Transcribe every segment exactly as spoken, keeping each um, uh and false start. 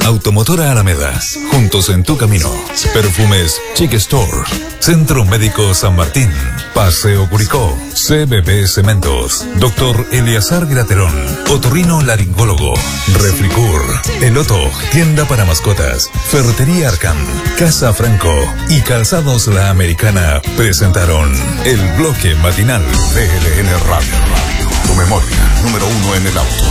Automotora Alameda, juntos en tu camino. Perfumes Chic Store. Centro Médico San Martín. Paseo Curicó. C B B Cementos. Doctor Eleazar Graterón. Otorrino Laringólogo. Refricur. Eloto. Tienda para mascotas. Ferretería Arcam. Casa Franco. Y Calzados La Americana presentaron el bloque matinal de L N Radio. Tu memoria, número uno en el auto.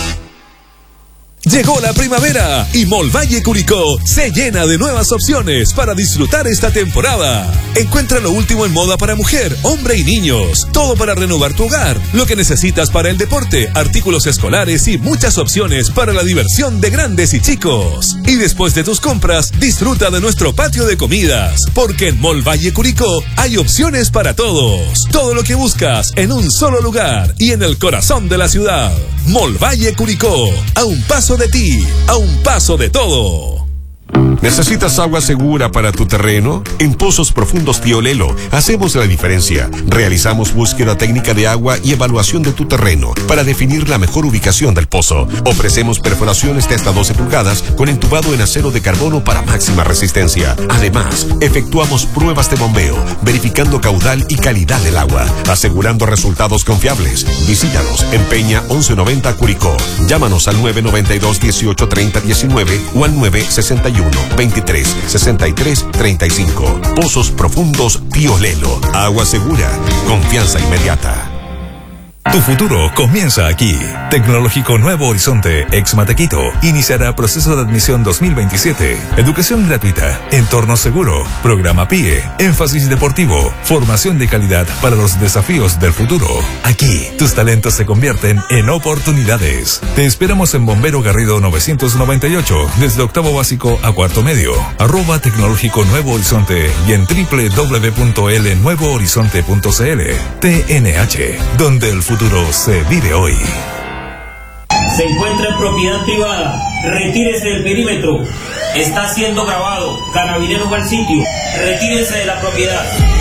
Llegó la primavera y Mall Valle Curicó se llena de nuevas opciones para disfrutar esta temporada. Encuentra lo último en moda para mujer, hombre y niños. Todo para renovar tu hogar, lo que necesitas para el deporte, artículos escolares y muchas opciones para la diversión de grandes y chicos. Y después de tus compras, disfruta de nuestro patio de comidas, porque en Mall Valle Curicó hay opciones para todos. Todo lo que buscas en un solo lugar y en el corazón de la ciudad. Mall Valle Curicó, a un paso de ti, a un paso de todo. ¿Necesitas agua segura para tu terreno? En Pozos Profundos Tío Lelo hacemos la diferencia. Realizamos búsqueda técnica de agua y evaluación de tu terreno para definir la mejor ubicación del pozo. Ofrecemos perforaciones de hasta doce pulgadas con entubado en acero de carbono para máxima resistencia. Además, efectuamos pruebas de bombeo, verificando caudal y calidad del agua, asegurando resultados confiables. Visítanos en Peña once noventa Curicó. Llámanos al nueve nueve dos, dieciocho, treinta, diecinueve o al nueve sesenta y uno, veintitrés, sesenta y tres, treinta y cinco. Pozos Profundos Tío Lelo. Agua segura. Confianza inmediata. Tu futuro comienza aquí. Tecnológico Nuevo Horizonte, ex Matequito, iniciará proceso de admisión dos mil veintisiete. Educación gratuita, entorno seguro, programa P I E, énfasis deportivo, formación de calidad para los desafíos del futuro. Aquí, tus talentos se convierten en oportunidades. Te esperamos en Bombero Garrido novecientos noventa y ocho, desde octavo básico a cuarto medio. Arroba Tecnológico Nuevo Horizonte y en doble u doble u doble u punto l nuevo horizonte punto c l. T N H, donde el futuro se vive hoy. Se encuentra en propiedad privada. Retírese del perímetro. Está siendo grabado. Carabineros al sitio. Retírese de la propiedad.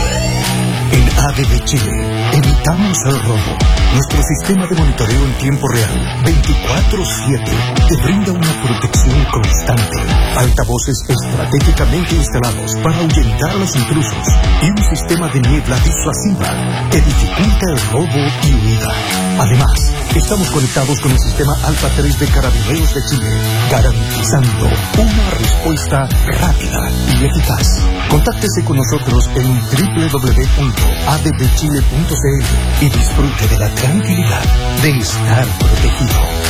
En A D B Chile, evitamos el robo. Nuestro sistema de monitoreo en tiempo real, veinticuatro siete, te brinda una protección constante. Altavoces estratégicamente instalados para ahuyentar a los intrusos y un sistema de niebla disuasiva que dificulta el robo y huida. Además, estamos conectados con el sistema Alfa tres de Carabineros de Chile, garantizando una respuesta rápida y eficaz. Contáctese con nosotros en doble u doble u doble u punto a d b chile punto c l y disfrute de la tranquilidad de estar protegido.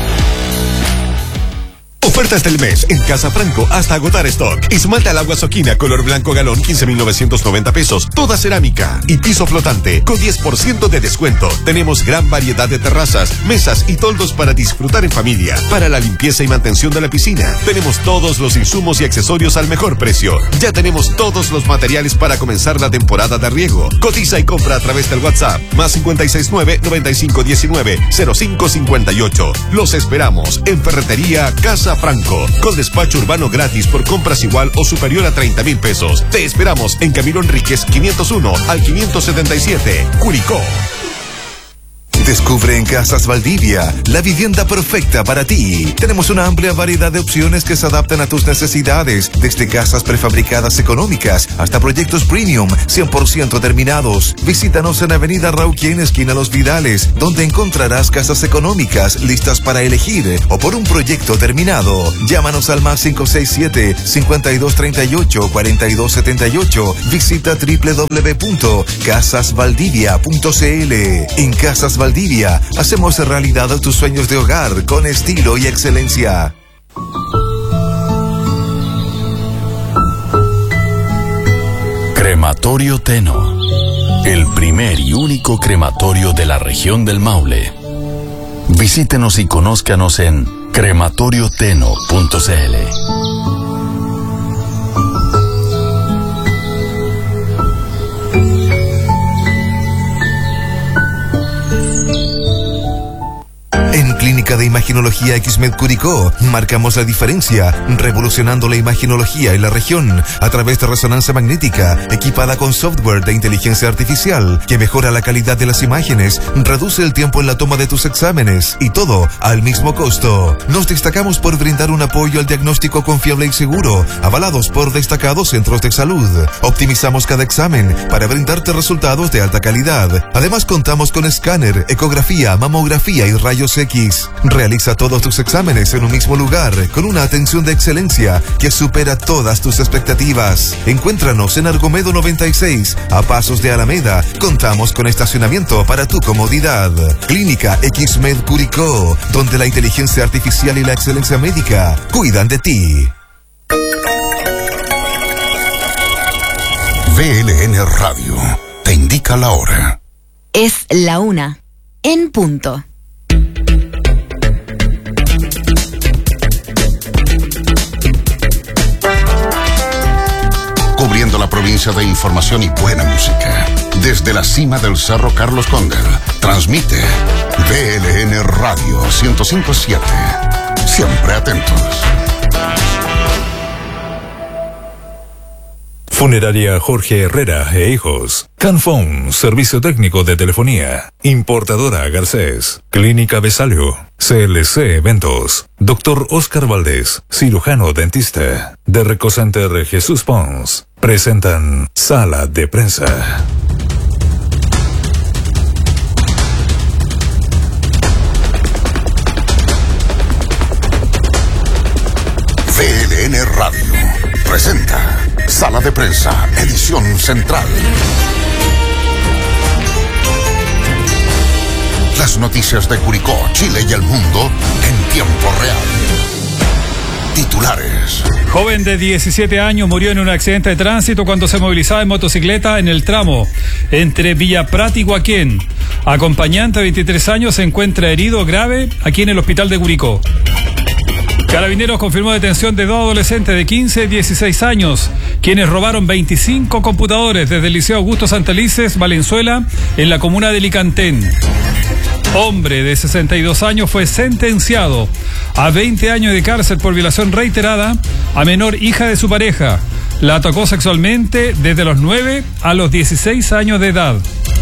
Ofertas del mes en Casa Franco hasta agotar stock. Esmalta al agua Soquina color blanco galón quince mil novecientos noventa pesos. Toda cerámica y piso flotante con diez por ciento de descuento. Tenemos gran variedad de terrazas, mesas y toldos para disfrutar en familia. Para la limpieza y mantención de la piscina, tenemos todos los insumos y accesorios al mejor precio. Ya tenemos todos los materiales para comenzar la temporada de riego. Cotiza y compra a través del WhatsApp más cinco seis nueve, noventa y cinco diecinueve, cero cinco cincuenta y ocho. Los esperamos en Ferretería Casa Franco, con despacho urbano gratis por compras igual o superior a treinta mil pesos. Te esperamos en Camilo Enríquez quinientos uno al quinientos setenta y siete, Curicó. Descubre en Casas Valdivia la vivienda perfecta para ti. Tenemos una amplia variedad de opciones que se adaptan a tus necesidades, desde casas prefabricadas económicas hasta proyectos premium cien por ciento terminados. Visítanos en Avenida Rauquien, esquina Los Vidales, donde encontrarás casas económicas listas para elegir o por un proyecto terminado. Llámanos al más cinco seis siete, cincuenta y dos treinta y ocho, cuarenta y dos setenta y ocho. Visita doble u doble u doble u punto casas valdivia punto c l. En Casas Valdivia hacemos realidad tus sueños de hogar con estilo y excelencia. Crematorio Teno, el primer y único crematorio de la región del Maule. Visítenos y conózcanos en crematorio teno punto c l. En Clínica Clínica de Imaginología Xmed Curicó. Marcamos la diferencia, revolucionando la imaginología en la región a través de resonancia magnética, equipada con software de inteligencia artificial que mejora la calidad de las imágenes, reduce el tiempo en la toma de tus exámenes y todo al mismo costo. Nos destacamos por brindar un apoyo al diagnóstico confiable y seguro, avalados por destacados centros de salud. Optimizamos cada examen para brindarte resultados de alta calidad. Además, contamos con escáner, ecografía, mamografía y rayos X. Realiza todos tus exámenes en un mismo lugar, con una atención de excelencia que supera todas tus expectativas. Encuéntranos en Argomedo noventa y seis, a pasos de Alameda. Contamos con estacionamiento para tu comodidad. Clínica Xmed Curicó, donde la inteligencia artificial y la excelencia médica cuidan de ti. V L N Radio te indica la hora. Es la una, en punto. Cubriendo la provincia de información y buena música. Desde la cima del Cerro Carlos Condel, transmite V L N Radio ciento cinco punto siete. Siempre atentos. Funeraria Jorge Herrera e Hijos. Canfón, servicio técnico de telefonía. Importadora Garcés. Clínica Besalio. C L C Eventos. Doctor Oscar Valdés, cirujano dentista. De Recocenter Jesús Pons. Presentan Sala de Prensa. V L N Radio presenta Sala de Prensa, edición central. Las noticias de Curicó, Chile y el mundo en tiempo real. Titulares. Joven de diecisiete años murió en un accidente de tránsito cuando se movilizaba en motocicleta en el tramo entre Villa Prat y Huaquén. Acompañante de veintitrés años se encuentra herido grave aquí en el hospital de Curicó. Carabineros confirmó detención de dos adolescentes de quince y dieciséis años, quienes robaron veinticinco computadores desde el Liceo Augusto Santelices, Valenzuela, en la comuna de Licantén. Hombre de sesenta y dos años fue sentenciado a veinte años de cárcel por violación reiterada a menor hija de su pareja. La atacó sexualmente desde los nueve a los dieciséis años de edad.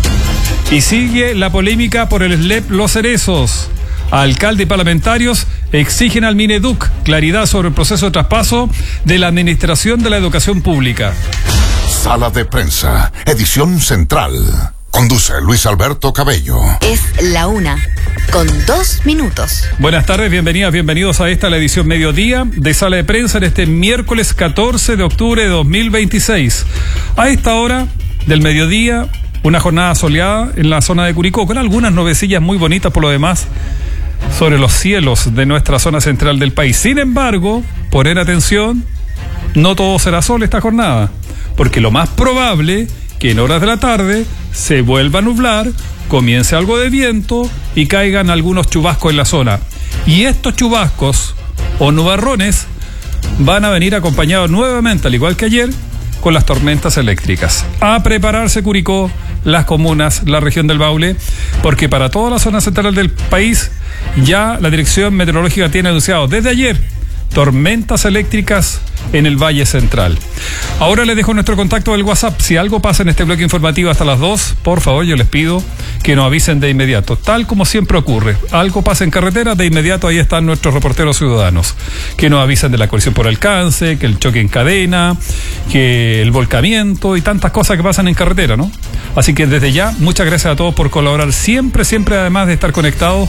Y sigue la polémica por el S L E P Los Cerezos. Alcalde y parlamentarios exigen al Mineduc claridad sobre el proceso de traspaso de la Administración de la Educación Pública. Sala de Prensa, edición central. Conduce Luis Alberto Cabello. Es la una, con dos minutos. Buenas tardes, bienvenidas, bienvenidos a esta, la edición mediodía de Sala de Prensa en este miércoles catorce de octubre de dos mil veintiséis. A esta hora del mediodía, una jornada soleada en la zona de Curicó, con algunas nubecillas muy bonitas por lo demás sobre los cielos de nuestra zona central del país. Sin embargo, poner atención, no todo será sol esta jornada, porque lo más probable que en horas de la tarde se vuelva a nublar, comience algo de viento y caigan algunos chubascos en la zona. Y estos chubascos o nubarrones van a venir acompañados nuevamente, al igual que ayer, con las tormentas eléctricas. A prepararse Curicó, las comunas, la región del Maule, porque para toda la zona central del país ya la Dirección Meteorológica tiene anunciado desde ayer tormentas eléctricas en el Valle Central. Ahora les dejo nuestro contacto del WhatsApp. Si algo pasa en este bloque informativo hasta las dos, por favor, yo les pido que nos avisen de inmediato, tal como siempre ocurre. Algo pasa en carretera, de inmediato ahí están nuestros reporteros ciudadanos, que nos avisan de la colisión por alcance, que el choque en cadena, que el volcamiento y tantas cosas que pasan en carretera, ¿no? Así que desde ya, muchas gracias a todos por colaborar siempre, siempre, además de estar conectados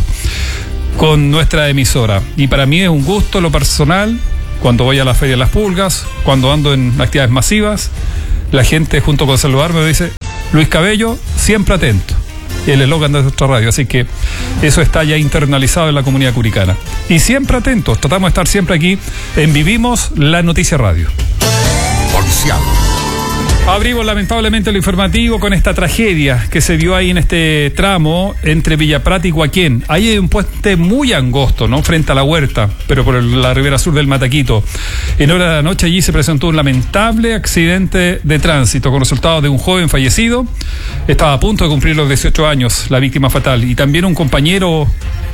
con nuestra emisora. Y para mí es un gusto lo personal, cuando voy a la Feria de las Pulgas, cuando ando en actividades masivas, la gente junto con saludar me dice: Luis Cabello, siempre atento. El eslogan de nuestra radio, así que eso está ya internalizado en la comunidad curicana. Y siempre atentos, tratamos de estar siempre aquí en Vivimos la Noticia Radio. Policial. Abrimos lamentablemente lo informativo con esta tragedia que se dio ahí en este tramo entre Villa Prat y Huaquén. Ahí hay un puente muy angosto, ¿no? Frente a la huerta, pero por la ribera sur del Mataquito. En hora de la noche allí se presentó un lamentable accidente de tránsito con resultado de un joven fallecido. Estaba a punto de cumplir los dieciocho años, la víctima fatal. Y también un compañero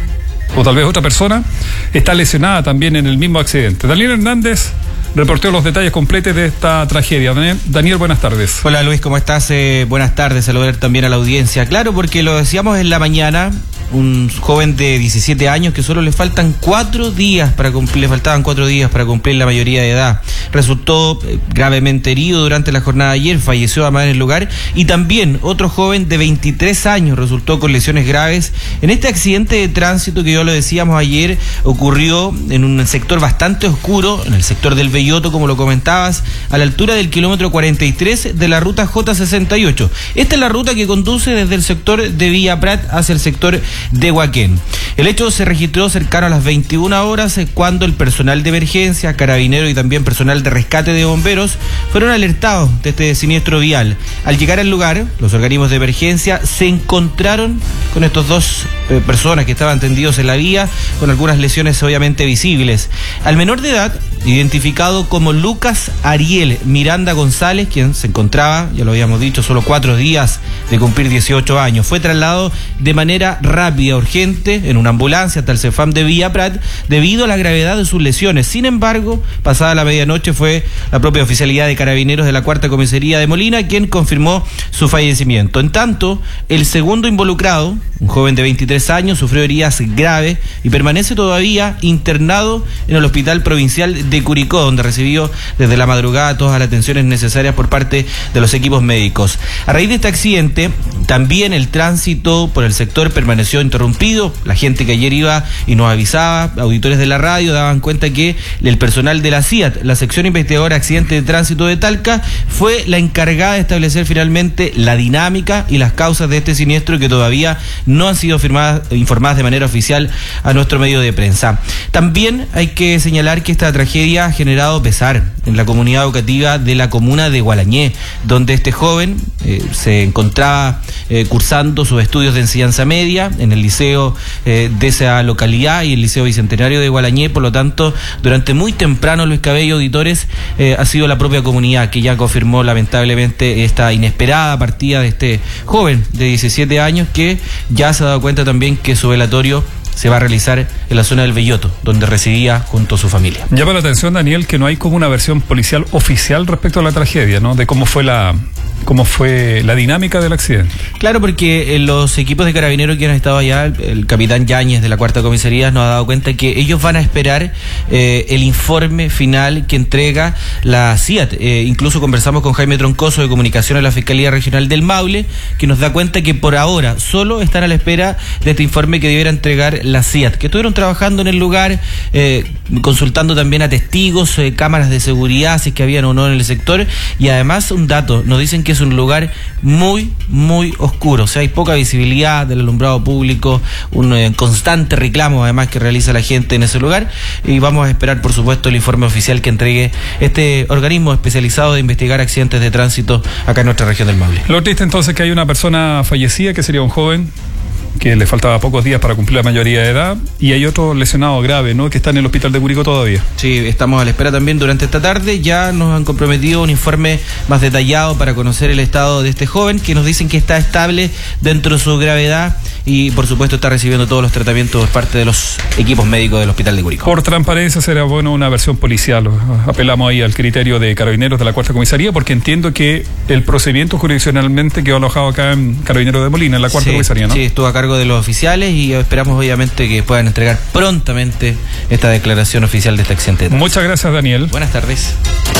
o tal vez otra persona, está lesionada también en el mismo accidente. Daniel Hernández reportó los detalles completos de esta tragedia. Daniel, Daniel, buenas tardes. Hola Luis, ¿cómo estás? Eh, buenas tardes, saludar también a la audiencia. Claro, porque lo decíamos en la mañana, un joven de diecisiete años que solo le faltan cuatro días para cumplir, le faltaban cuatro días para cumplir la mayoría de edad. Resultó eh, gravemente herido durante la jornada de ayer, falleció además en el lugar, y también otro joven de veintitrés años resultó con lesiones graves en este accidente de tránsito que ya lo decíamos ayer, ocurrió en un sector bastante oscuro, en el sector del Belloto, como lo comentabas, a la altura del kilómetro cuarenta y tres de la ruta J sesenta y ocho. Esta es la ruta que conduce desde el sector de Villa Prat hacia el sector de Huaquén. El hecho se registró cercano a las veintiuna horas cuando el personal de emergencia, carabineros y también personal de rescate de bomberos fueron alertados de este siniestro vial. Al llegar al lugar, los organismos de emergencia se encontraron con estos dos eh, personas que estaban tendidos en la vía con algunas lesiones obviamente visibles. Al menor de edad, identificado como Lucas Ariel Miranda González, quien se encontraba, ya lo habíamos dicho, solo cuatro días de cumplir dieciocho años, fue trasladado de manera rápida, urgente, en una ambulancia hasta el CEFAM de Villa Prat debido a la gravedad de sus lesiones. Sin embargo, pasada la medianoche fue la propia oficialidad de carabineros de la cuarta comisaría de Molina quien confirmó su fallecimiento. En tanto, el segundo involucrado, un joven de veintitrés años, sufrió heridas graves y permanece todavía internado en el Hospital Provincial de Curicó, donde recibió desde la madrugada todas las atenciones necesarias por parte de los equipos médicos. A raíz de este accidente, también el tránsito por el sector permaneció interrumpido. La gente que ayer iba y nos avisaba, auditores de la radio, daban cuenta que el personal de la C I A T, la sección investigadora de accidentes de tránsito de Talca, fue la encargada de establecer finalmente la dinámica y las causas de este siniestro que todavía no han sido firmadas, informadas de manera oficial a nuestro medio de prensa. También hay que señalar que esta tragedia ha generado pesar en la comunidad educativa de la comuna de Gualañé, donde este joven eh, se encontraba eh, cursando sus estudios de enseñanza media en el liceo eh, de esa localidad y el Liceo Bicentenario de Gualañé. Por lo tanto, durante muy temprano, Luis Cabello, auditores, eh, ha sido la propia comunidad que ya confirmó lamentablemente esta inesperada partida de este joven de diecisiete años, que ya se ha dado cuenta también que su velatorio se va a realizar en la zona del Belloto, donde residía junto a su familia. Llama la atención, Daniel, que no hay como una versión policial oficial respecto a la tragedia, ¿no? De cómo fue la cómo fue la dinámica del accidente. Claro, porque los equipos de carabineros que han estado allá, el capitán Yáñez de la cuarta comisaría nos ha dado cuenta que ellos van a esperar eh, el informe final que entrega la C I A T. Eh, incluso conversamos con Jaime Troncoso de Comunicación en la Fiscalía Regional del Maule, que nos da cuenta que por ahora solo están a la espera de este informe que debiera entregar la C I A T, que estuvieron trabajando en el lugar, eh, consultando también a testigos, eh, cámaras de seguridad, si es que habían o no en el sector, y además un dato, nos dicen que es un lugar muy, muy oscuro, o sea, hay poca visibilidad del alumbrado público, un eh, constante reclamo además que realiza la gente en ese lugar, y vamos a esperar por supuesto el informe oficial que entregue este organismo especializado de investigar accidentes de tránsito acá en nuestra región del Maule. Lo triste entonces que hay una persona fallecida, que sería un joven que le faltaba pocos días para cumplir la mayoría de edad, y hay otro lesionado grave, ¿no?, que está en el hospital de Curicó todavía. Sí, estamos a la espera también durante esta tarde. Ya nos han comprometido un informe más detallado para conocer el estado de este joven, que nos dicen que está estable dentro de su gravedad y por supuesto está recibiendo todos los tratamientos por parte de los equipos médicos del hospital de Curicó. Por transparencia será bueno una versión policial. Apelamos ahí al criterio de carabineros de la cuarta comisaría, porque entiendo que el procedimiento jurisdiccionalmente quedó alojado acá en Carabineros de Molina, en la cuarta sí, comisaría, ¿no? Sí, estuvo a cargo de los oficiales y esperamos obviamente que puedan entregar prontamente esta declaración oficial de este accidente. Muchas gracias, Daniel. Buenas tardes.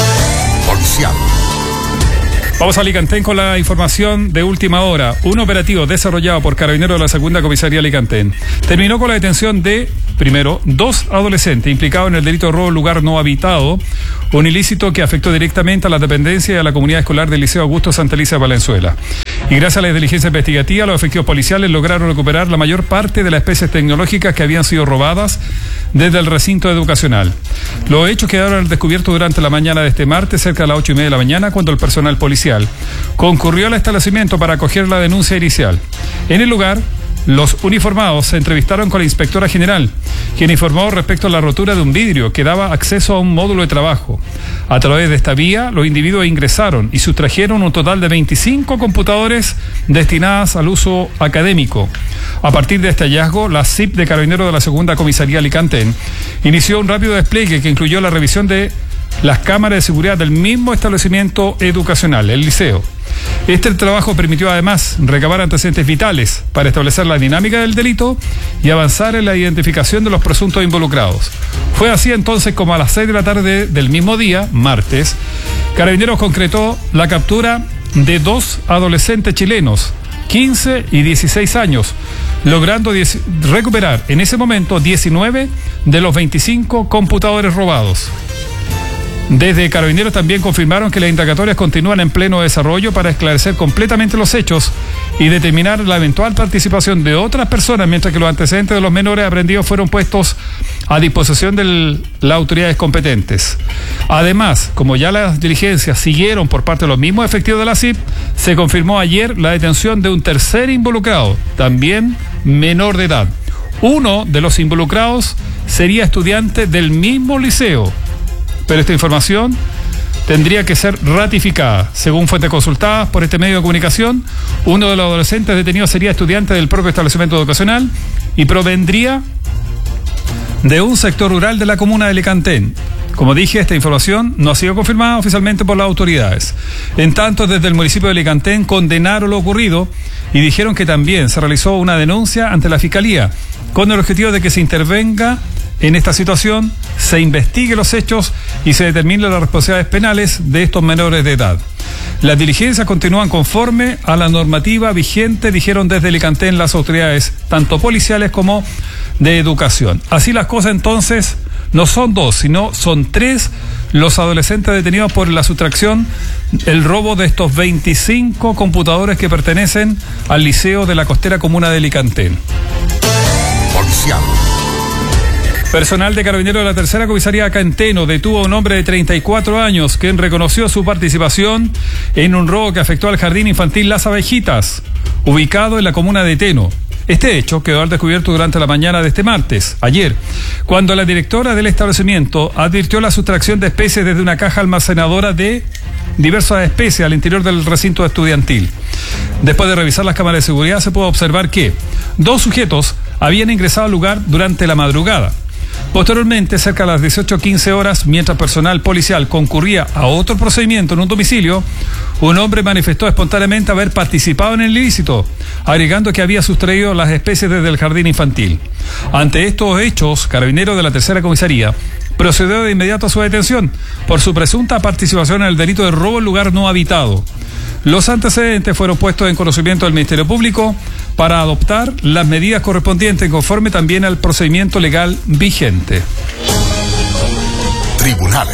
Policial. Vamos a Alicantén con la información de última hora. Un operativo desarrollado por Carabineros de la segunda comisaría Alicantén terminó con la detención de, primero, dos adolescentes implicados en el delito de robo en lugar no habitado, un ilícito que afectó directamente a la dependencia y a la comunidad escolar del Liceo Augusto Santa Alicia de Valenzuela. Y gracias a la diligencia investigativa, los efectivos policiales lograron recuperar la mayor parte de las especies tecnológicas que habían sido robadas desde el recinto educacional. Los hechos quedaron al descubierto durante la mañana de este martes, cerca de las ocho y media de la mañana, cuando el personal policial concurrió al establecimiento para acoger la denuncia inicial. En el lugar, Los uniformados se entrevistaron con la inspectora general, quien informó respecto a la rotura de un vidrio que daba acceso a un módulo de trabajo. A través de esta vía, los individuos ingresaron y sustrajeron un total de veinticinco computadores destinados al uso académico. A partir de este hallazgo, la C I P de Carabineros de la Segunda Comisaría Alicantén inició un rápido despliegue que incluyó la revisión de las cámaras de seguridad del mismo establecimiento educacional, el liceo. Este trabajo permitió además recabar antecedentes vitales para establecer la dinámica del delito y avanzar en la identificación de los presuntos involucrados. Fue así entonces como a las seis de la tarde del mismo día, martes, Carabineros concretó la captura de dos adolescentes chilenos, quince y dieciséis años, logrando diez, recuperar en ese momento diecinueve de los veinticinco computadores robados. Desde Carabineros también confirmaron que las indagatorias continúan en pleno desarrollo para esclarecer completamente los hechos y determinar la eventual participación de otras personas, mientras que los antecedentes de los menores aprendidos fueron puestos a disposición de las autoridades competentes. Además, como ya las diligencias siguieron por parte de los mismos efectivos de la C I P, se confirmó ayer la detención de un tercer involucrado, también menor de edad. Uno de los involucrados sería estudiante del mismo liceo, pero esta información tendría que ser ratificada. Según fuentes consultadas por este medio de comunicación, uno de los adolescentes detenidos sería estudiante del propio establecimiento educacional y provendría de un sector rural de la comuna de Alicantén. Como dije, esta información no ha sido confirmada oficialmente por las autoridades. En tanto, desde el municipio de Alicantén condenaron lo ocurrido y dijeron que también se realizó una denuncia ante la Fiscalía con el objetivo de que se intervenga en esta situación, se investigue los hechos y se determinen las responsabilidades penales de estos menores de edad. Las diligencias continúan conforme a la normativa vigente, dijeron desde Alicantén las autoridades, tanto policiales como de educación. Así las cosas, entonces, no son dos, sino son tres los adolescentes detenidos por la sustracción, el robo de estos veinticinco computadores que pertenecen al liceo de la costera comuna de Alicantén. Policial. Personal de Carabineros de la Tercera Comisaría Canteno detuvo a un hombre de treinta y cuatro años quien reconoció su participación en un robo que afectó al jardín infantil Las Abejitas, ubicado en la comuna de Teno. Este hecho quedó al descubierto durante la mañana de este martes, ayer, cuando la directora del establecimiento advirtió la sustracción de especies desde una caja almacenadora de diversas especies al interior del recinto estudiantil. Después de revisar las cámaras de seguridad, se pudo observar que dos sujetos habían ingresado al lugar durante la madrugada. Posteriormente, cerca de las dieciocho quince horas, mientras personal policial concurría a otro procedimiento en un domicilio, un hombre manifestó espontáneamente haber participado en el ilícito, agregando que había sustraído las especies desde el jardín infantil. Ante estos hechos, Carabineros de la Tercera Comisaría procedió de inmediato a su detención por su presunta participación en el delito de robo en lugar no habitado. Los antecedentes fueron puestos en conocimiento del Ministerio Público para adoptar las medidas correspondientes conforme también al procedimiento legal vigente. Tribunales.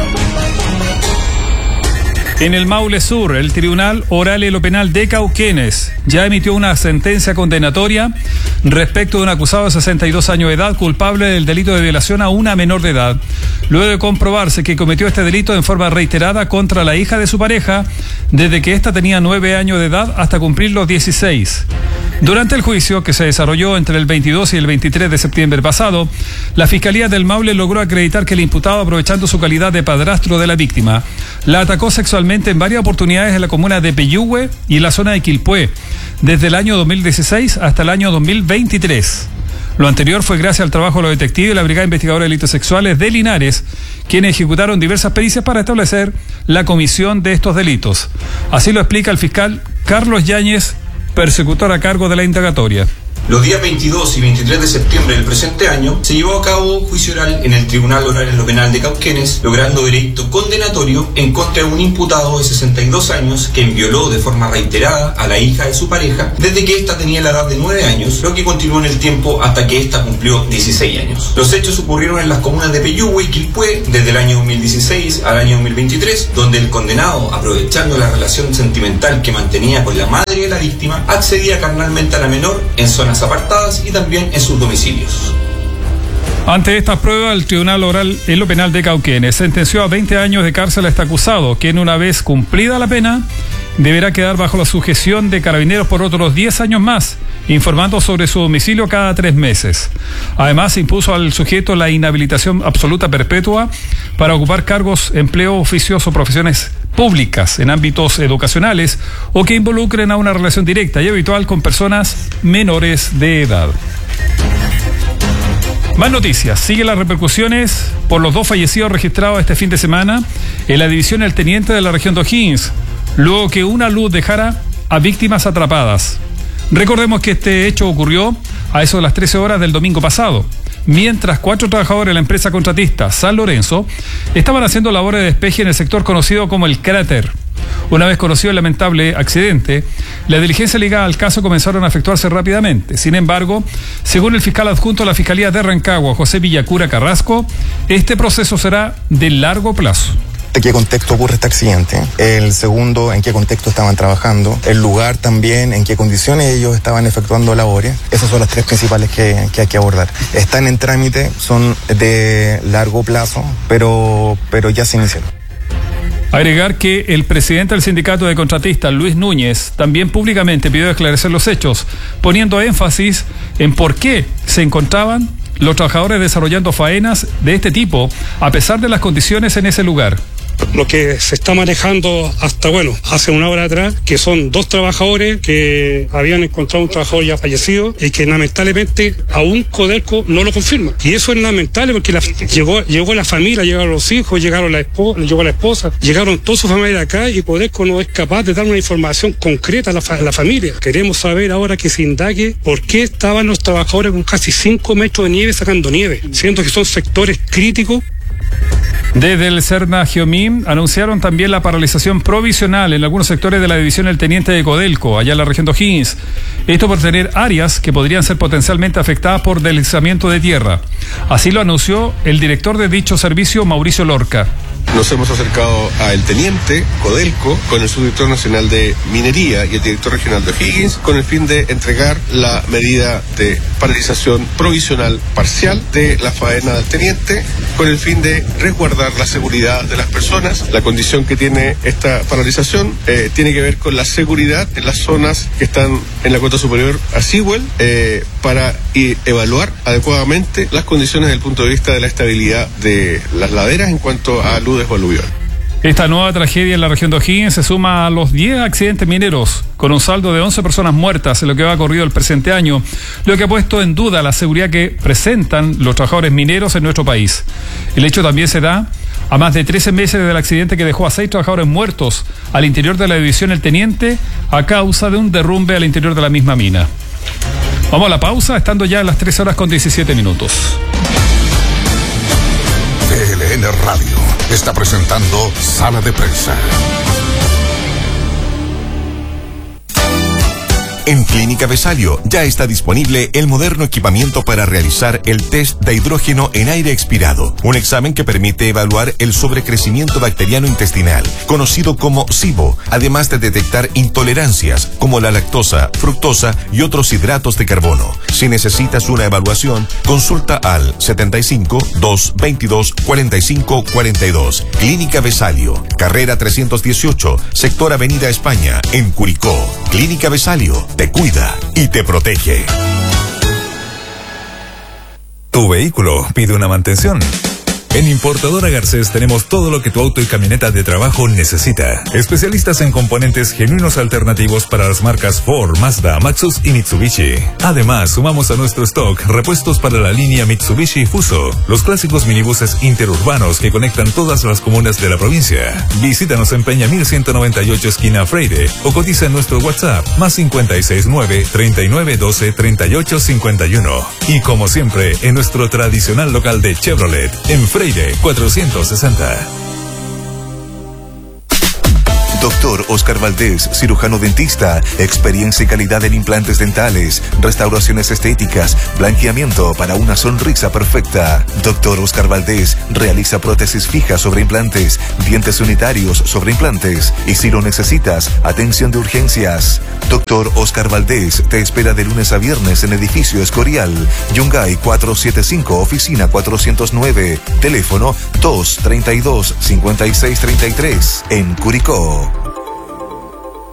En el Maule Sur, el Tribunal Oral y lo Penal de Cauquenes ya emitió una sentencia condenatoria respecto de un acusado de sesenta y dos años de edad culpable del delito de violación a una menor de edad, luego de comprobarse que cometió este delito en forma reiterada contra la hija de su pareja desde que ésta tenía nueve años de edad hasta cumplir los dieciséis. Durante el juicio, que se desarrolló entre el veintidós y el veintitrés de septiembre pasado, la Fiscalía del Maule logró acreditar que el imputado, aprovechando su calidad de padrastro de la víctima, la atacó sexualmente en varias oportunidades en la comuna de Peyúgue y en la zona de Quilpué, desde el año dos mil dieciséis hasta el año dos mil veintitrés. Lo anterior fue gracias al trabajo de los detectives y la Brigada Investigadora de Delitos Sexuales de Linares, quienes ejecutaron diversas pericias para establecer la comisión de estos delitos. Así lo explica el fiscal Carlos Yáñez, persecutor a cargo de la indagatoria. Los días veintidós y veintitrés de septiembre del presente año se llevó a cabo juicio oral en el Tribunal Oral en lo Penal de Cauquenes, logrando veredicto condenatorio en contra de un imputado de sesenta y dos años que violó de forma reiterada a la hija de su pareja desde que ésta tenía la edad de nueve años, lo que continuó en el tiempo hasta que ésta cumplió dieciséis años. Los hechos ocurrieron en las comunas de Peyúgue y Quilpué desde el año dos mil dieciséis al año dos mil veintitrés, donde el condenado, aprovechando la relación sentimental que mantenía con la madre de la víctima, accedía carnalmente a la menor en zonas apartadas y también en sus domicilios. Ante estas pruebas, el Tribunal Oral en lo Penal de Cauquenes sentenció a veinte años de cárcel a este acusado, quien una vez cumplida la pena, deberá quedar bajo la sujeción de Carabineros por otros diez años más, informando sobre su domicilio cada tres meses. Además, impuso al sujeto la inhabilitación absoluta perpetua para ocupar cargos, empleo, oficios o profesiones públicas en ámbitos educacionales o que involucren a una relación directa y habitual con personas menores de edad. Más noticias. Siguen las repercusiones por los dos fallecidos registrados este fin de semana en la división El Teniente de la región de O'Higgins, luego que una luz dejara a víctimas atrapadas. Recordemos que este hecho ocurrió a eso de las trece horas del domingo pasado, mientras cuatro trabajadores de la empresa contratista San Lorenzo estaban haciendo labores de despeje en el sector conocido como el Cráter. Una vez conocido el lamentable accidente, la diligencia ligada al caso comenzaron a efectuarse rápidamente. Sin embargo, según el fiscal adjunto de la Fiscalía de Rancagua, José Villacura Carrasco, este proceso será de largo plazo. ¿En qué contexto ocurre este accidente? El segundo, ¿en qué contexto estaban trabajando? El lugar también, ¿en qué condiciones ellos estaban efectuando labores? Esas son las tres principales que, que hay que abordar. Están en trámite, son de largo plazo, pero, pero ya se iniciaron. Agregar que el presidente del sindicato de contratistas, Luis Núñez, también públicamente pidió esclarecer los hechos, poniendo énfasis en por qué se encontraban los trabajadores desarrollando faenas de este tipo, a pesar de las condiciones en ese lugar. Lo que se está manejando hasta, bueno, hace una hora atrás, que son dos trabajadores que habían encontrado un trabajador ya fallecido y que lamentablemente aún Codelco no lo confirma. Y eso es lamentable porque la, llegó, llegó la familia, llegaron los hijos, llegaron la esposa, llegó la esposa, llegaron toda su familia acá y Codelco no es capaz de dar una información concreta a la, a la familia. Queremos saber ahora que se indague por qué estaban los trabajadores con casi cinco metros de nieve sacando nieve, siendo que son sectores críticos. Desde el Serna Geomim anunciaron también la paralización provisional en algunos sectores de la división El Teniente de Codelco, allá en la región de O'Higgins. Esto por tener áreas que podrían ser potencialmente afectadas por deslizamiento de tierra. Así lo anunció el director de dicho servicio, Mauricio Lorca. Nos hemos acercado a El Teniente, Codelco, con el subdirector nacional de Minería y el director regional de O'Higgins, con el fin de entregar la medida de paralización provisional parcial de la faena del Teniente, con el fin de resguardar la seguridad de las personas. La condición que tiene esta paralización eh, tiene que ver con la seguridad en las zonas que están en la cota superior a Sewell, eh, para y evaluar adecuadamente las condiciones desde el punto de vista de la estabilidad de las laderas en cuanto a aludes o aluvión. Esta nueva tragedia en la región de O'Higgins se suma a los diez accidentes mineros, con un saldo de once personas muertas en lo que va corrido el presente año, lo que ha puesto en duda la seguridad que presentan los trabajadores mineros en nuestro país. El hecho también se da a más de trece meses del accidente que dejó a seis trabajadores muertos al interior de la división El Teniente a causa de un derrumbe al interior de la misma mina. Vamos a la pausa, estando ya a las tres horas con diecisiete minutos. T L N Radio está presentando Sala de Prensa. En Clínica Vesalio ya está disponible el moderno equipamiento para realizar el test de hidrógeno en aire expirado, un examen que permite evaluar el sobrecrecimiento bacteriano intestinal, conocido como SIBO, además de detectar intolerancias como la lactosa, fructosa y otros hidratos de carbono. Si necesitas una evaluación, consulta al setenta y cinco, doscientos veintidós, cuarenta y cinco cuarenta y dos. Clínica Vesalio, carrera trescientos dieciocho, sector Avenida España, en Curicó. Clínica Vesalio te cuida y te protege. Tu vehículo pide una mantención. En Importadora Garcés tenemos todo lo que tu auto y camioneta de trabajo necesita. Especialistas en componentes genuinos alternativos para las marcas Ford, Mazda, Maxus y Mitsubishi. Además, sumamos a nuestro stock repuestos para la línea Mitsubishi Fuso, los clásicos minibuses interurbanos que conectan todas las comunas de la provincia. Visítanos en Peña mil ciento noventa y ocho esquina Freire o cotiza en nuestro WhatsApp más cincuenta y seis nueve, treinta y nueve doce, treinta y ocho cincuenta y uno. Y como siempre, en nuestro tradicional local de Chevrolet, en Freire cuatrocientos sesenta. Doctor Oscar Valdés, cirujano dentista, experiencia y calidad en implantes dentales, restauraciones estéticas, blanqueamiento para una sonrisa perfecta. Doctor Oscar Valdés realiza prótesis fijas sobre implantes, dientes unitarios sobre implantes y si lo necesitas, atención de urgencias. Doctor Oscar Valdés te espera de lunes a viernes en edificio Escorial, Yungay cuatrocientos setenta y cinco, oficina cuatrocientos nueve, teléfono dos treinta y dos, cincuenta y seis treinta y tres, en Curicó.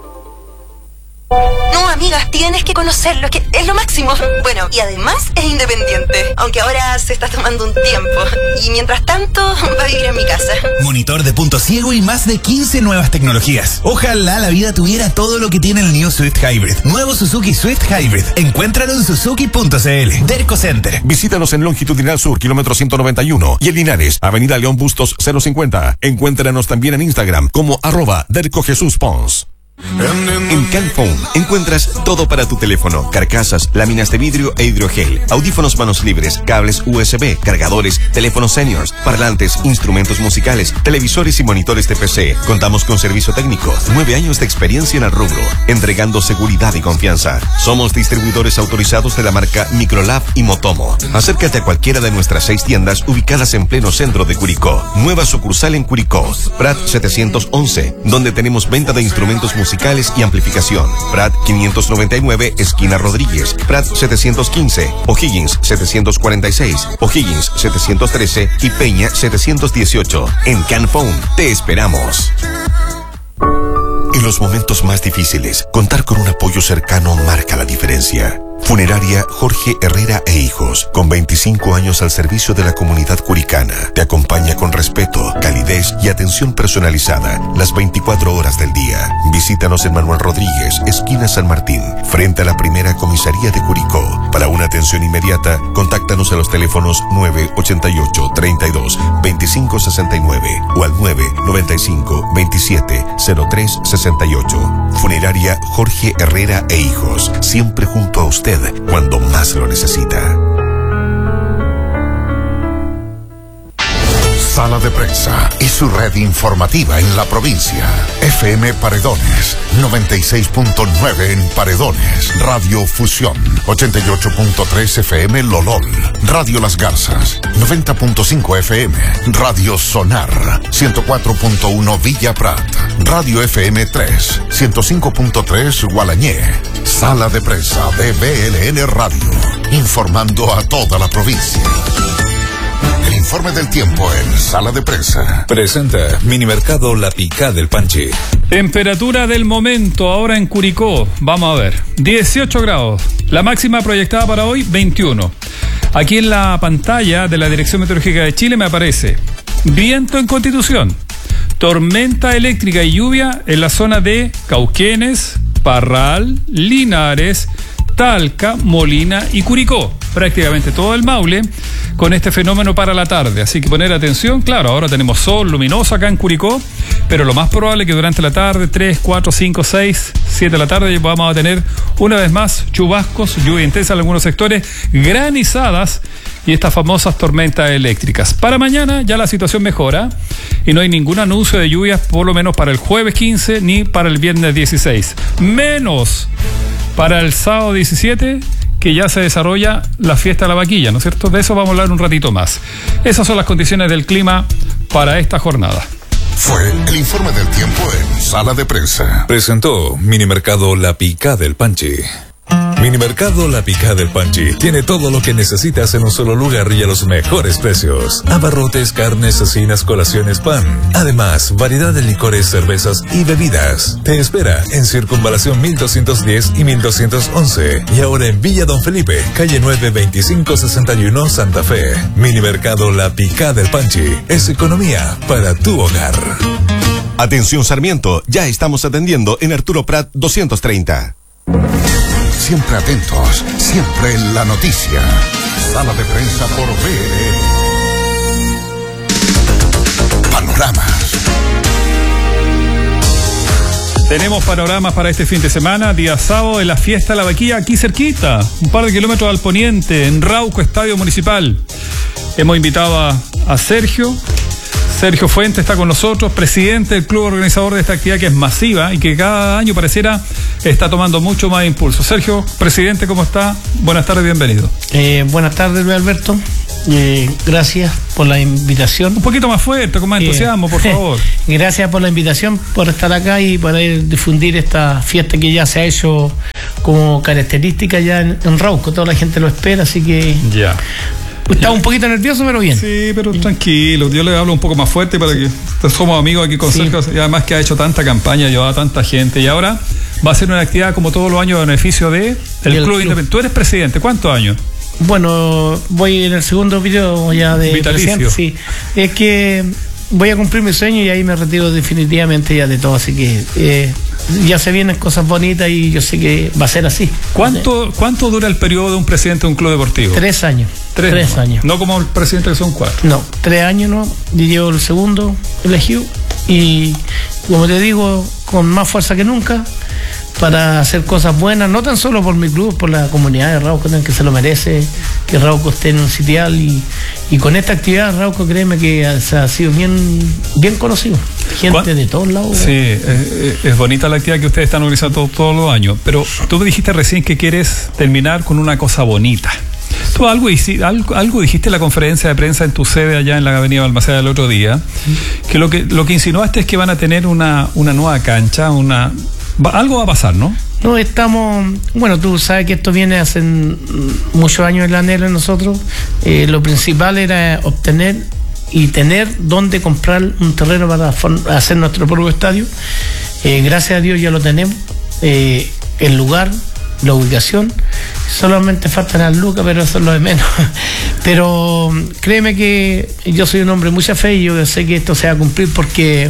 No, amiga, tienes que conocerlo, que es lo máximo. Bueno, y además es independiente, aunque ahora se está tomando un tiempo. Y mientras tanto, va a vivir en mi casa. Monitor de punto ciego y más de quince nuevas tecnologías. Ojalá la vida tuviera todo lo que tiene el New Swift Hybrid. Nuevo Suzuki Swift Hybrid. Encuéntralo en suzuki punto c l. Derco Center. Visítanos en Longitudinal Sur, kilómetro ciento noventa y uno. Y en Linares, Avenida León Bustos cero cincuenta. Encuéntranos también en Instagram como arroba Derco Jesús Pons. En Canphone encuentras todo para tu teléfono: carcasas, láminas de vidrio e hidrogel, audífonos manos libres, cables U S B, cargadores, teléfonos seniors, parlantes, instrumentos musicales, televisores y monitores de P C. Contamos con servicio técnico, nueve años de experiencia en el rubro, entregando seguridad y confianza. Somos distribuidores autorizados de la marca Microlab y Motomo. Acércate a cualquiera de nuestras seis tiendas ubicadas en pleno centro de Curicó. Nueva sucursal en Curicó, Prat setecientos once, donde tenemos venta de instrumentos musicales musicales y amplificación. Prat quinientos noventa y nueve, esquina Rodríguez. Prat setecientos quince, O'Higgins setecientos cuarenta y seis, O'Higgins setecientos trece y Peña setecientos dieciocho. En Canphone te esperamos. En los momentos más difíciles, contar con un apoyo cercano marca la diferencia. Funeraria Jorge Herrera e Hijos, con veinticinco años al servicio de la comunidad curicana, te acompaña con respeto, calidez y atención personalizada las veinticuatro horas del día. Visítanos en Manuel Rodríguez, esquina San Martín, frente a la primera comisaría de Curicó. Para una atención inmediata, contáctanos a los teléfonos nueve ochenta y ocho, treinta y dos, veinticinco sesenta y nueve o al nueve noventa y cinco, veintisiete, cero tres sesenta y ocho. Funeraria Jorge Herrera e Hijos, siempre junto a usted cuando más lo necesita. Sala de Prensa y su red informativa en la provincia. F M Paredones, noventa y seis punto nueve en Paredones. Radio Fusión, ochenta y ocho punto tres F M Lolol. Radio Las Garzas, noventa punto cinco F M. Radio Sonar, ciento cuatro punto uno Villa Prat. Radio F M tres, ciento cinco punto tres Gualañé. Sala de Prensa de B L N Radio, informando a toda la provincia. El informe del tiempo en Sala de Prensa. Presenta Minimercado La Picá del Panchi. Temperatura del momento ahora en Curicó. Vamos a ver. dieciocho grados. La máxima proyectada para hoy, veintiuno. Aquí en la pantalla de la Dirección Meteorológica de Chile me aparece viento en Constitución, tormenta eléctrica y lluvia en la zona de Cauquenes, Parral, Linares, Talca, Molina y Curicó. Prácticamente todo el Maule con este fenómeno para la tarde. Así que poner atención. Claro, ahora tenemos sol luminoso acá en Curicó, pero lo más probable es que durante la tarde, tres, cuatro, cinco, seis, siete de la tarde, vamos a tener una vez más chubascos, lluvia intensa en algunos sectores, granizadas y estas famosas tormentas eléctricas. Para mañana ya la situación mejora y no hay ningún anuncio de lluvias, por lo menos para el jueves quince ni para el viernes dieciséis. Menos para el sábado diecisiete, que ya se desarrolla la fiesta de la vaquilla, ¿no es cierto? De eso vamos a hablar un ratito más. Esas son las condiciones del clima para esta jornada. Fue el informe del tiempo en Sala de Prensa. Presentó Minimercado La Picá del Panchi. Minimercado La Picá del Panchi tiene todo lo que necesitas en un solo lugar y a los mejores precios. Abarrotes, carnes, cecinas, colaciones, pan. Además, variedad de licores, cervezas y bebidas. Te espera en Circunvalación mil doscientos diez y mil doscientos once. Y ahora en Villa Don Felipe, calle nueve, veinticinco sesenta y uno, Santa Fe. Minimercado La Picá del Panchi es economía para tu hogar. Atención Sarmiento, ya estamos atendiendo en Arturo Prat doscientos treinta. Siempre atentos, siempre en la noticia. Sala de Prensa por B L N. Panoramas. Tenemos panoramas para este fin de semana, día sábado de la fiesta de la vaquilla, aquí cerquita, un par de kilómetros al poniente, en Rauco, Estadio Municipal. Hemos invitado a, a Sergio. Sergio Fuentes está con nosotros, presidente del club organizador de esta actividad que es masiva y que cada año pareciera está tomando mucho más impulso. Sergio, presidente, ¿cómo está? Buenas tardes, bienvenido. Eh, buenas tardes, Luis Alberto. Eh, gracias por la invitación. Un poquito más fuerte, con más entusiasmo, eh, por favor. Gracias por la invitación, por estar acá y poder difundir esta fiesta que ya se ha hecho como característica ya en, en Rauco. Toda la gente lo espera, así que... Ya. Estaba un poquito nervioso, pero bien. Sí, pero tranquilo. Yo le hablo un poco más fuerte para que somos amigos aquí con sí. Sergio. Y además que ha hecho tanta campaña, llevaba tanta gente. Y ahora va a ser una actividad como todos los años a beneficio de el, el Club, club Independiente. Tú eres presidente, ¿cuántos años? Bueno, voy en el segundo video ya de vitalicio. Presidente, sí. Es que voy a cumplir mi sueño y ahí me retiro definitivamente ya de todo, así que eh, ya se vienen cosas bonitas y yo sé que va a ser así. ¿Cuánto, ¿cuánto dura el periodo de un presidente de un club deportivo? Tres años. Tres, tres no, años. No como el presidente que son cuatro. No, tres años no. Yo llevo el segundo elegido y, como te digo, con más fuerza que nunca para hacer cosas buenas, no tan solo por mi club, por la comunidad de Rauco, que se lo merece, que Rauco esté en un sitial y, y con esta actividad Rauco, créeme que ha, ha sido bien, bien conocido, gente de todos lados. Sí, es, es bonita la actividad que ustedes están organizando todos, todos los años, pero tú me dijiste recién que quieres terminar con una cosa bonita. Tú algo, algo, algo dijiste en la conferencia de prensa en tu sede allá en la avenida Balmaceda el otro día, que lo que, lo que insinuaste es que van a tener una, una nueva cancha, una... Algo va a pasar, ¿no? No, estamos... Bueno, tú sabes que esto viene hace muchos años el anhelo de nosotros. Eh, lo principal era obtener y tener dónde comprar un terreno para hacer nuestro propio estadio. Eh, gracias a Dios ya lo tenemos. Eh, el lugar, la ubicación, solamente faltan las lucas, pero eso es lo de menos. Pero créeme que yo soy un hombre de mucha fe y yo sé que esto se va a cumplir porque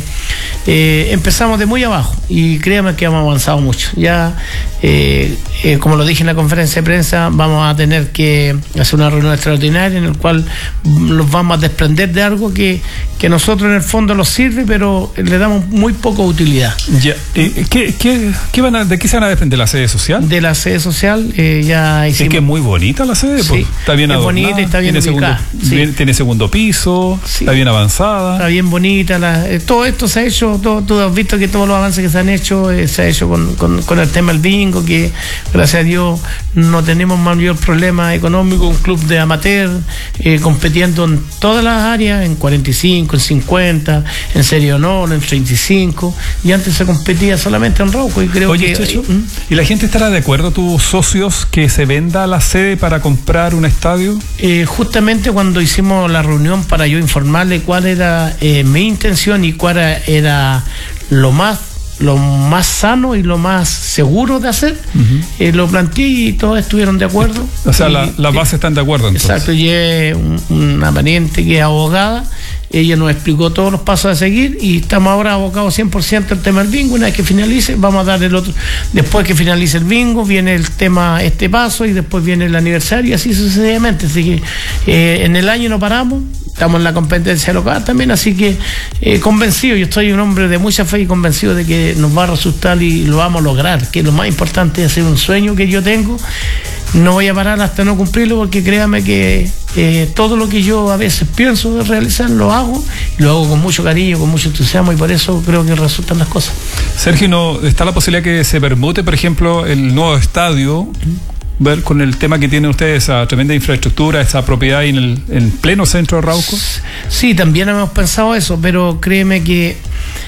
eh, empezamos de muy abajo y créeme que hemos avanzado mucho. Ya, eh, eh, como lo dije en la conferencia de prensa, vamos a tener que hacer una reunión extraordinaria en la cual nos vamos a desprender de algo que, que a nosotros en el fondo nos sirve, pero le damos muy poca utilidad. Ya. Eh, ¿qué, qué, qué van a, ¿De qué se van a desprender? ¿De la sede social? De la sede social, eh, ya hicimos... Es que es muy bonita la sede, sí, pues, está bien es adornada, bonita y está bien tiene ubicada. Segundo, sí. bien, tiene segundo piso, sí. Está bien avanzada. Está bien bonita. La, eh, todo esto se ha hecho, todo, tú has visto que todos los avances que se han hecho, eh, se ha hecho con, con, con el tema del bingo, que gracias a Dios no tenemos mayor problema económico, un club de amateur eh, compitiendo en todas las áreas, en cuarenta y cinco, en cincuenta, en serie honor, en treinta y cinco, y antes se competía solamente en Rauco y creo Oye, que... Checho, ¿Mm? ¿Y la gente estará de acuerdo, tus socios, que se venda la sede para comprar un estadio? Eh, justamente cuando hicimos la reunión para yo informarle cuál era eh, mi intención y cuál era, era lo más lo más sano y lo más seguro de hacer, uh-huh. eh, lo planteé y todos estuvieron de acuerdo. O sea, y, la, las bases están de acuerdo entonces. Exacto, y un, una pariente que es abogada, ella nos explicó todos los pasos a seguir y estamos ahora abocados cien por ciento al tema del bingo. Una vez que finalice, vamos a dar el otro. Después que finalice el bingo, viene el tema este paso y después viene el aniversario y así sucesivamente. Así que eh, en el año no paramos. Estamos en la competencia local también, así que eh, convencido, yo estoy un hombre de mucha fe y convencido de que nos va a resultar y lo vamos a lograr, que lo más importante es hacer un sueño que yo tengo. No voy a parar hasta no cumplirlo porque créame que eh, todo lo que yo a veces pienso realizar lo hago y lo hago con mucho cariño, con mucho entusiasmo y por eso creo que resultan las cosas. Sergio, ¿no está la posibilidad que se permute, por ejemplo, el nuevo estadio? Ver con el tema que tienen ustedes, esa tremenda infraestructura, esa propiedad en el en pleno centro de Rauco. Sí, también hemos pensado eso, pero créeme que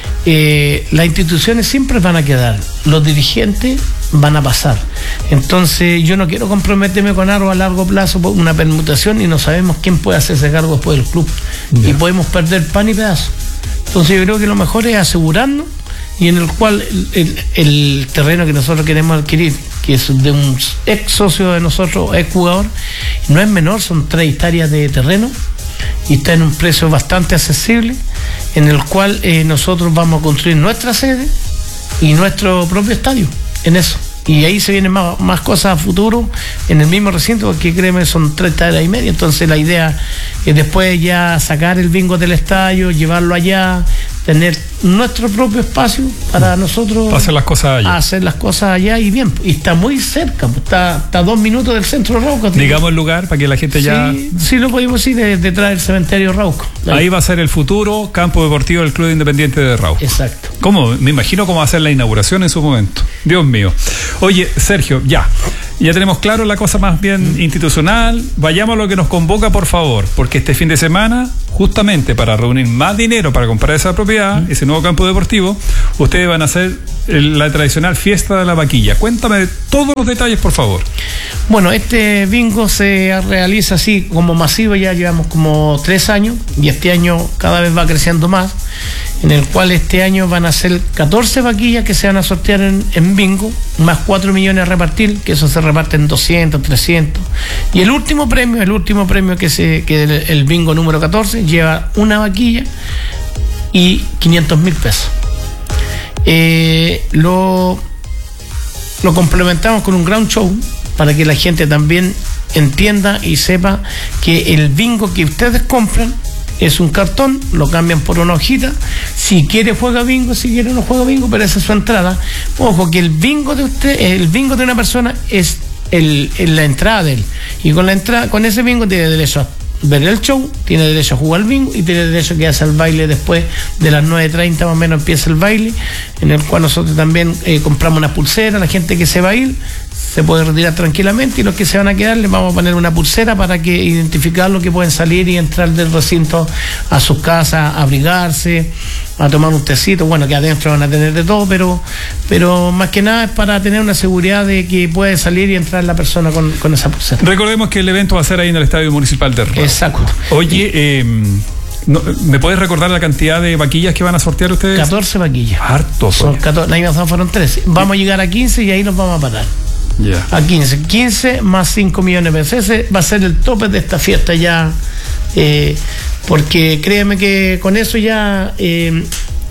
eh, las instituciones siempre van a quedar, los dirigentes van a pasar. Entonces yo no quiero comprometerme con algo a largo plazo por una permutación y no sabemos quién puede hacerse cargo después del club. Yeah. Y podemos perder pan y pedazo. Entonces yo creo que lo mejor es asegurarnos y en el cual el, el, el terreno que nosotros queremos adquirir, que es de un ex socio de nosotros, ex jugador, no es menor, son tres hectáreas de terreno y está en un precio bastante accesible, en el cual eh, nosotros vamos a construir nuestra sede y nuestro propio estadio en eso. Y ahí se vienen más, más cosas a futuro en el mismo recinto, porque créeme, son tres hectáreas y media. Entonces la idea es después ya sacar el bingo del estadio, llevarlo allá, tener nuestro propio espacio para nosotros hacer las cosas allá. Hacer las cosas allá y bien. Y está muy cerca, está, está a dos minutos del centro de Rauco. Digamos el lugar para que la gente ya... Sí, sí lo podemos ir de, detrás del cementerio Rauco. Ahí. Ahí va a ser el futuro campo deportivo del Club Independiente de Rauco. Exacto. ¿Cómo? Me imagino cómo va a ser la inauguración en su momento. Dios mío. Oye, Sergio, ya. Ya tenemos claro la cosa más bien mm. institucional. Vayamos a lo que nos convoca, por favor, porque este fin de semana, justamente para reunir más dinero para comprar esa propiedad, mm. ese nuevo campo deportivo, ustedes van a hacer el, la tradicional fiesta de la vaquilla. Cuéntame todos los detalles, por favor. Bueno, este bingo se realiza así como masivo, ya llevamos como tres años y este año cada vez va creciendo más. en el cual este año van a ser catorce vaquillas que se van a sortear en, en bingo, más cuatro millones a repartir, que eso se reparte en doscientos, trescientos. Y el último premio, el último premio que se que el, el bingo número catorce, lleva una vaquilla y quinientos mil pesos. Eh, lo, lo complementamos con un ground show para que la gente también entienda y sepa que el bingo que ustedes compran es un cartón, lo cambian por una hojita. Si quiere juega bingo, si quiere no juega bingo, pero esa es su entrada. Ojo, que el bingo de usted, el bingo de una persona es el, el la entrada de él. Y con la entrada, con ese bingo tiene derecho a ver el show, tiene derecho a jugar bingo y tiene derecho a quedarse al baile después de las nueve treinta más o menos empieza el baile, en el cual nosotros también eh, compramos una pulsera. La gente que se va a ir se puede retirar tranquilamente y los que se van a quedar les vamos a poner una pulsera para que identificar lo que pueden salir y entrar del recinto a sus casas, a abrigarse, a tomar un tecito. Bueno, que adentro van a tener de todo, pero pero más que nada es para tener una seguridad de que puede salir y entrar la persona con, con esa pulsera. Recordemos que el evento va a ser ahí en el Estadio Municipal de Rancagua. Exacto. Oye, eh, no, ¿me puedes recordar la cantidad de vaquillas que van a sortear ustedes? catorce vaquillas. Harto. Son catorce, la año pasado fueron trece. Vamos a llegar a quince y ahí nos vamos a parar. Yeah. A quince, quince más cinco millones de pesos. Ese va a ser el tope de esta fiesta ya, eh, porque créeme que con eso ya eh,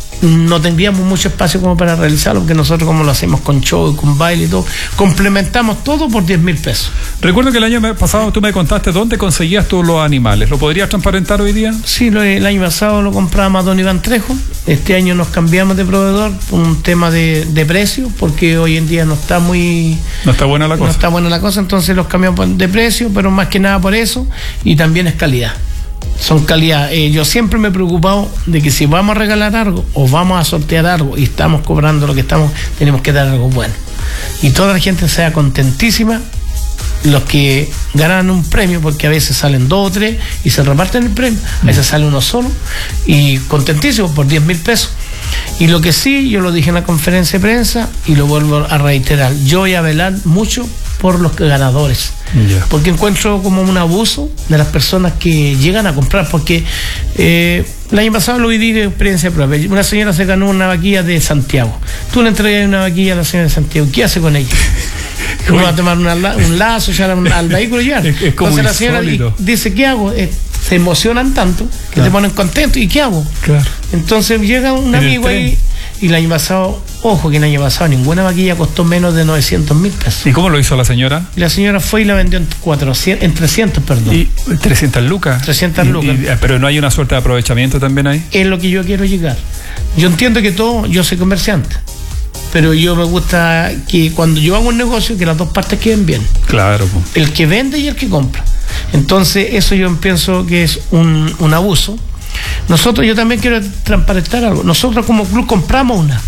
no tendríamos mucho espacio como para realizarlo, porque nosotros, como lo hacemos con show, con baile y todo, complementamos todo por diez mil pesos. Recuerdo que el año pasado tú me contaste dónde conseguías tú los animales. ¿Lo podrías transparentar hoy día? Sí, lo, el año pasado lo compramos a Don Iván Trejo. Este año nos cambiamos de proveedor por un tema de, de precio, porque hoy en día no está muy... No está buena la cosa. No está buena la cosa, entonces los cambiamos de precio, pero más que nada por eso, y también es calidad. Son calidad. Eh, yo siempre me he preocupado de que si vamos a regalar algo o vamos a sortear algo y estamos cobrando lo que estamos, tenemos que dar algo bueno. Y toda la gente sea contentísima, los que ganan un premio, porque a veces salen dos o tres y se reparten el premio, a veces sale uno solo, y contentísimos por diez mil pesos. Y lo que sí, yo lo dije en la conferencia de prensa y lo vuelvo a reiterar, yo voy a velar mucho por los ganadores, yeah. porque encuentro como un abuso de las personas que llegan a comprar, porque eh, el año pasado lo viví de experiencia propia. Una señora se ganó una vaquilla de Santiago, tú le entregas una vaquilla a la señora de Santiago, ¿qué hace con ella? Uno va a tomar una, un lazo, ya al, al vehículo ya. Es, es como entonces la señora insólito. Dice, ¿qué hago? Eh, se emocionan tanto que claro. te ponen contento, ¿y qué hago? Claro. Entonces llega un amigo ahí, y el año pasado, ojo que el año pasado ninguna vaquilla costó menos de novecientos mil pesos. ¿Y cómo lo hizo la señora? Y la señora fue y la vendió en cuatrocientos, en trescientos, perdón. ¿Y trescientas lucas? trescientas lucas. Y, y, pero no hay una suerte de aprovechamiento también ahí. Es lo que yo quiero llegar. Yo entiendo que todo, yo soy comerciante, pero yo me gusta que cuando yo hago un negocio, que las dos partes queden bien. Claro. Po. El que vende y el que compra. Entonces eso yo pienso que es un, un abuso. Nosotros, yo también quiero transparentar algo. Nosotros como club compramos una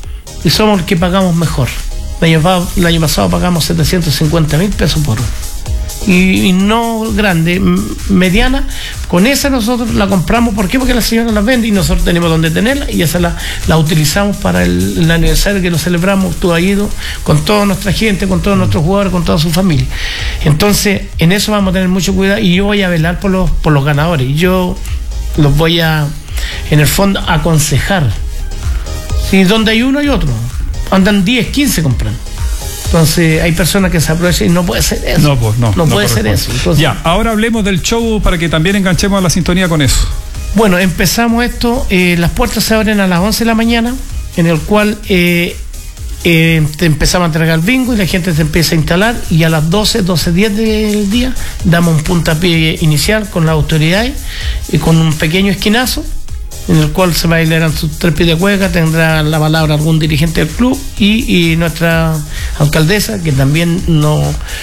y somos los que pagamos mejor. El año, el año pasado pagamos setecientos cincuenta mil pesos por una. Y, y no grande, mediana. Con esa nosotros la compramos. ¿Por qué? Porque la señora la vende y nosotros tenemos donde tenerla, y esa la, la utilizamos para el, el aniversario que lo celebramos. Tú has ido con toda nuestra gente, con todos nuestros jugadores, con toda su familia. Entonces en eso vamos a tener mucho cuidado, y yo voy a velar por los, por los ganadores. Yo los voy a, en el fondo, aconsejar. Si donde hay uno hay otro, andan diez, quince comprando. Entonces hay personas que se aprovechan y no puede ser eso. No, pues no. No, no puede ser eso. Entonces, ya, ahora hablemos del show para que también enganchemos a la sintonía con eso. Bueno, empezamos esto, eh, las puertas se abren a las once de la mañana, en el cual eh, eh, te empezamos a entregar el bingo y la gente se empieza a instalar, y a las doce, doce diez del día damos un puntapié inicial con las autoridades y con un pequeño esquinazo, en el cual se bailarán sus tres pies de cueca, tendrá la palabra algún dirigente del club y, y nuestra alcaldesa, que también no,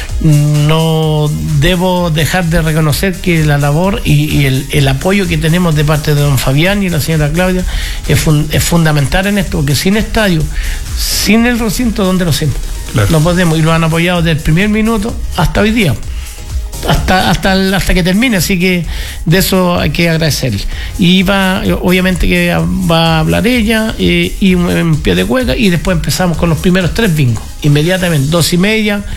no debo dejar de reconocer que la labor y, y el, el apoyo que tenemos de parte de don Fabián y la señora Claudia es, fun, es fundamental en esto, porque sin estadio, sin el recinto, ¿dónde lo hacemos? Claro. No podemos, y lo han apoyado desde el primer minuto hasta hoy día. Hasta, hasta, hasta que termine, así que de eso hay que agradecerle. Y va, obviamente que va a hablar ella eh, y un, un pie de cueca, y después empezamos con los primeros tres bingos, inmediatamente, dos y media,